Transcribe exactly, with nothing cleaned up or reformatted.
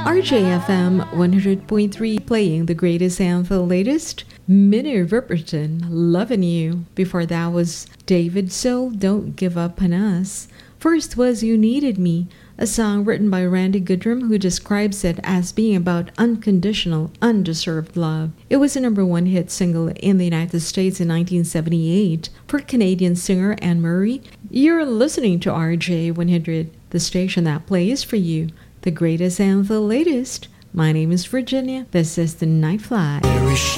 R J F M one hundred point three playing the greatest and the latest. Minnie Riperton, Loving You. Before that was David Soul, Don't Give Up on Us. First was You Needed Me, a song written by Randy Goodrum who describes it as being about unconditional, undeserved love. It was a number one hit single in the United States in nineteen seventy-eight for Canadian singer Anne Murray. You're listening to R J one hundred, the station that plays for you the greatest and the latest. My name is Virginia. This is the Night Fly.